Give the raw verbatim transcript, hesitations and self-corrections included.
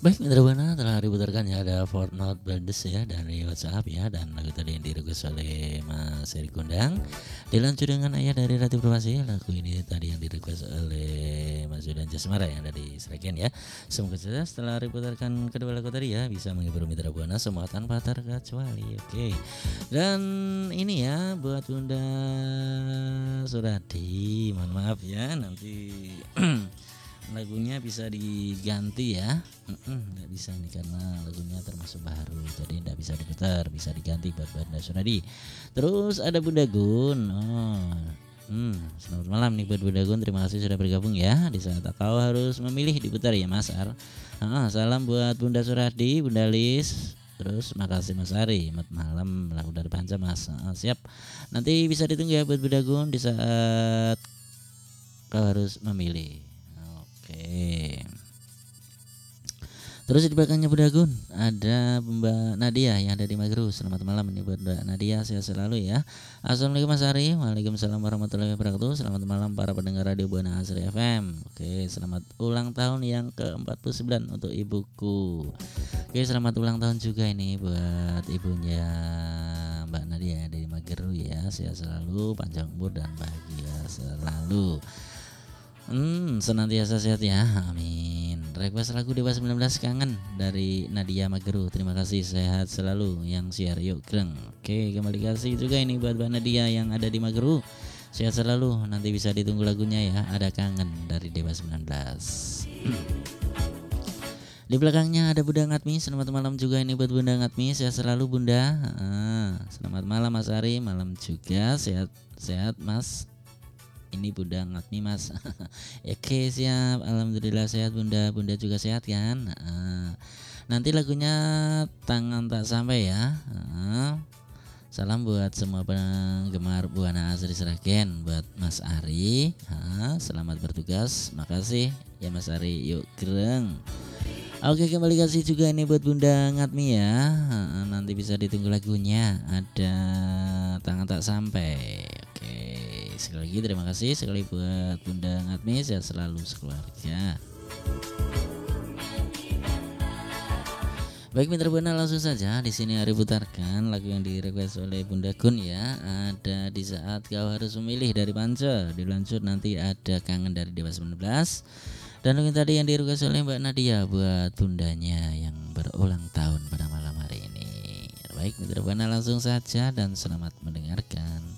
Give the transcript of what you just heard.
Baik mitra buana telah diputarkan ya ada Fortnite Brothers ya dari WhatsApp ya, dan lagu tadi yang direquest oleh Mas Eri Kundang dilanjut dengan Ayah dari Rati Promasi. Lagu ini tadi yang direquest oleh Mas Yudan Jasmara yang dari Sragen ya. Semoga saja setelah diputarkan kedua lagu tadi ya bisa menghibur mitra buana semua tanpa terkecuali. Oke, dan ini ya buat Bunda Suradi, mohon maaf ya nanti lagunya bisa diganti ya. Nggak bisa nih karena lagunya termasuk baru, jadi nggak bisa diputar, bisa diganti buat Bunda Suradi. Terus ada Bunda Gun. Oh, hmm, selamat malam nih buat Bunda Gun, terima kasih sudah bergabung ya. Di saat kau harus memilih diputar ya Mas Ar. Ah, salam buat Bunda Suradi, Bunda Lis. Terus makasih Mas Ari, selamat malam lagu dari Panca Mas. Ah, siap. Nanti bisa ditunggu ya buat Bunda Gun di saat kau harus memilih. Oke. Terus di belakangnya Bunda Gun ada Mbak Nadia yang ada di Mageru. Selamat malam ini buat Mbak Nadia, sehat selalu ya. Assalamualaikum Mas Ari. Waalaikumsalam warahmatullahi wabarakatuh. Selamat malam para pendengar radio Buana Asri F M. Oke, selamat ulang tahun yang ke empat puluh sembilan untuk ibuku. Oke, selamat ulang tahun juga ini buat ibunya Mbak Nadia yang ada di Mageru ya. Sehat selalu, panjang umur dan bahagia selalu. Hmm, senantiasa sehat ya, amin. Request lagu Dewa sembilan belas Kangen dari Nadia Mageru. Terima kasih, sehat selalu yang siar yuk greng. Oke, kembali kasih juga ini buat Mbak Nadia yang ada di Mageru. Sehat selalu, nanti bisa ditunggu lagunya ya. Ada Kangen dari Dewa sembilan belas. Di belakangnya ada Bunda Ngatmi. Selamat malam juga ini buat Bunda Ngatmi. Sehat selalu Bunda. Ah, selamat malam Mas Ari, malam juga sehat sehat Mas. Ini Bunda Ngatmi Mas. Oke siap, alhamdulillah sehat Bunda. Bunda juga sehat kan. Nah, nanti lagunya Tangan Tak Sampai ya. Nah, salam buat semua penggemar Buana Asri Sragen, buat Mas Ari. Nah, selamat bertugas, makasih ya Mas Ari. Yuk greng. Oke, kembali kasih juga ini buat Bunda Ngatmi ya. Nah, nanti bisa ditunggu lagunya. Ada Tangan Tak Sampai. Oke, sekali lagi terima kasih sekali buat Bunda Ngatmi, sehat selalu sekeluarga. Baik mitra Buana, langsung saja di sini Ari putarkan lagu yang direquest oleh Bunda Gun ya. Ada Di Saat Kau Harus Memilih dari Panca. Dilanjut nanti ada Kangen dari Dewa sembilan belas. Dan lagu tadi yang direquest oleh Mbak Nadia buat bundanya yang berulang tahun pada malam hari ini. Baik mitra Buana, langsung saja dan selamat mendengarkan.